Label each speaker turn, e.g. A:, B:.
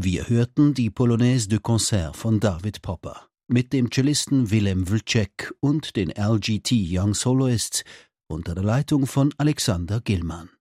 A: Wir hörten die Polonaise de Concert von David Popper mit dem Cellisten Willem Vlček und den LGT Young Soloists unter der Leitung von Alexander Gilman.